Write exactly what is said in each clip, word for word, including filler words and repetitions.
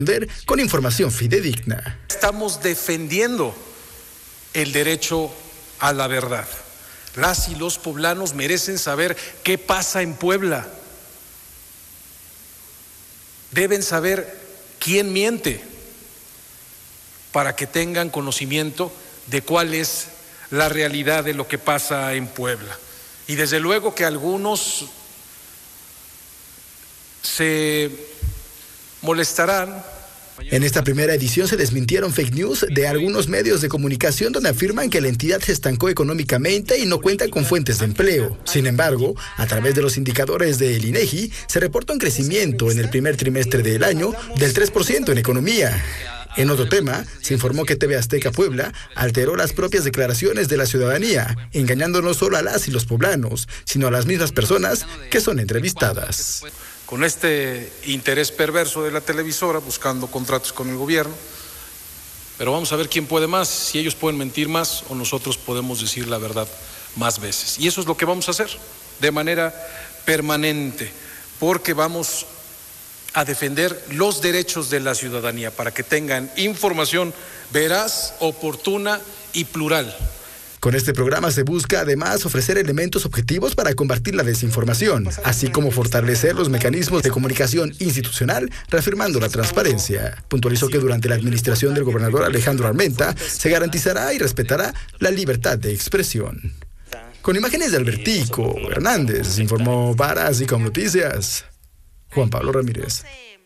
Con información fidedigna. Estamos defendiendo el derecho a la verdad. Las y los poblanos merecen saber qué pasa en Puebla. Deben saber quién miente para que tengan conocimiento de cuál es la realidad de lo que pasa en Puebla. Y desde luego que algunos se molestarán. En esta primera edición se desmintieron fake news de algunos medios de comunicación donde afirman que la entidad se estancó económicamente y no cuenta con fuentes de empleo. Sin embargo, a través de los indicadores del INEGI, se reporta un crecimiento en el primer trimestre del año del tres por ciento en economía. En otro tema, se informó que T V Azteca Puebla alteró las propias declaraciones de la ciudadanía, engañando no solo a las y los poblanos, sino a las mismas personas que son entrevistadas. Con este interés perverso de la televisora, buscando contratos con el gobierno, pero vamos a ver quién puede más, si ellos pueden mentir más o nosotros podemos decir la verdad más veces. Y eso es lo que vamos a hacer de manera permanente, porque vamos a defender los derechos de la ciudadanía para que tengan información veraz, oportuna y plural. Con este programa se busca además ofrecer elementos objetivos para combatir la desinformación, así como fortalecer los mecanismos de comunicación institucional, reafirmando la transparencia. Puntualizó que durante la administración del gobernador Alejandro Armenta se garantizará y respetará la libertad de expresión. Con imágenes de Albertico Hernández, informó para Así Como Noticias, Juan Pablo Ramírez.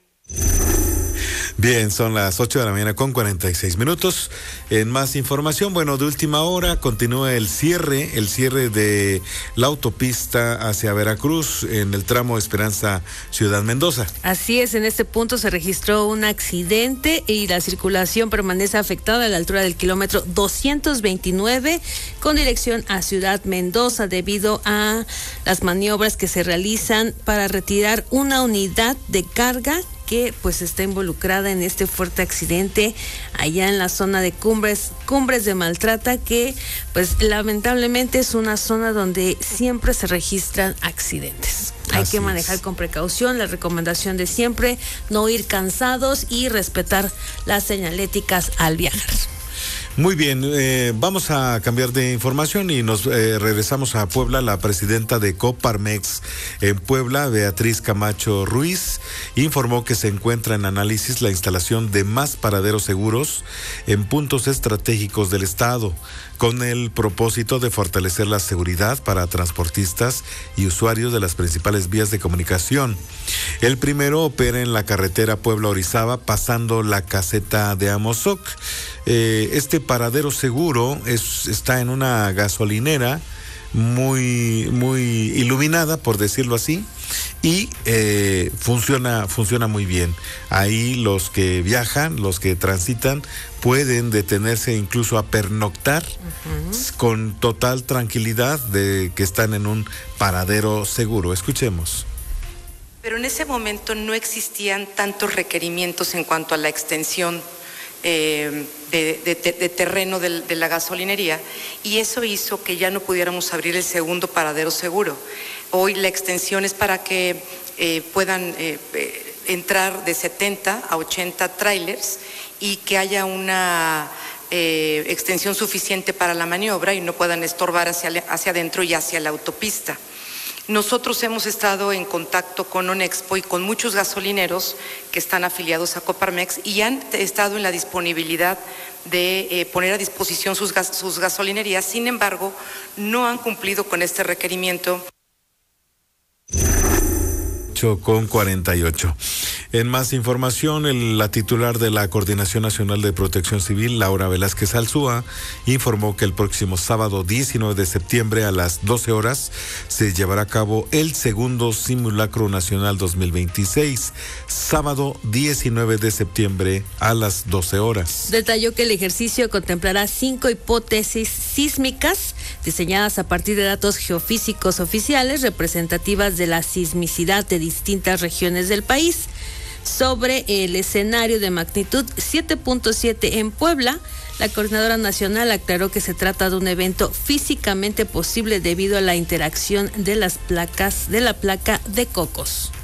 Bien, son las ocho de la mañana con cuarenta y seis minutos. En más información, bueno, de última hora continúa el cierre, el cierre de la autopista hacia Veracruz en el tramo Esperanza Ciudad Mendoza. Así es, en este punto se registró un accidente y la circulación permanece afectada a la altura del kilómetro doscientos veintinueve con dirección a Ciudad Mendoza debido a las maniobras que se realizan para retirar una unidad de carga que pues está involucrada en este fuerte accidente allá en la zona de Cumbres, Cumbres de Maltrata, que pues lamentablemente es una zona donde siempre se registran accidentes. Hay Así que manejar es. con precaución, la recomendación de siempre, no ir cansados y respetar las señaléticas al viajar. Muy bien, eh, vamos a cambiar de información y nos eh, regresamos a Puebla. La presidenta de Coparmex en Puebla, Beatriz Camacho Ruiz, informó que se encuentra en análisis la instalación de más paraderos seguros en puntos estratégicos del estado, con el propósito de fortalecer la seguridad para transportistas y usuarios de las principales vías de comunicación. El primero opera en la carretera Puebla-Orizaba, pasando la caseta de Amozoc. Eh, este paradero seguro es, está en una gasolinera muy, muy iluminada, por decirlo así, y eh, funciona, funciona muy bien. Ahí los que viajan, los que transitan, pueden detenerse incluso a pernoctar uh-huh. con total tranquilidad de que están en un paradero seguro. Escuchemos. Pero en ese momento no existían tantos requerimientos en cuanto a la extensión eh, de, de, de terreno de, de la gasolinería, y eso hizo que ya no pudiéramos abrir el segundo paradero seguro. Hoy la extensión es para que eh, puedan eh, eh, entrar de setenta a ochenta trailers y que haya una eh, extensión suficiente para la maniobra y no puedan estorbar hacia, hacia adentro y hacia la autopista. Nosotros hemos estado en contacto con Onexpo y con muchos gasolineros que están afiliados a Coparmex y han estado en la disponibilidad de eh, poner a disposición sus, gas, sus gasolinerías. Sin embargo, no han cumplido con este requerimiento. Con cuarenta y ocho. En más información, el, la titular de la Coordinación Nacional de Protección Civil, Laura Velázquez Alzúa, informó que el próximo sábado diecinueve de septiembre a las doce horas se llevará a cabo el segundo Simulacro Nacional dos mil veintiséis, sábado diecinueve de septiembre a las doce horas. Detalló que el ejercicio contemplará cinco hipótesis sísmicas diseñadas a partir de datos geofísicos oficiales representativas de la sismicidad de distintas regiones del país. Sobre el escenario de magnitud siete punto siete en Puebla, la coordinadora nacional aclaró que se trata de un evento físicamente posible debido a la interacción de las placas de la placa de Cocos.